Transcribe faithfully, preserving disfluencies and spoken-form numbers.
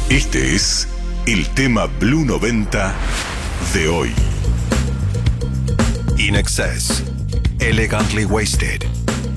Este es el tema Blue noventa de hoy. In Excess, Elegantly Wasted.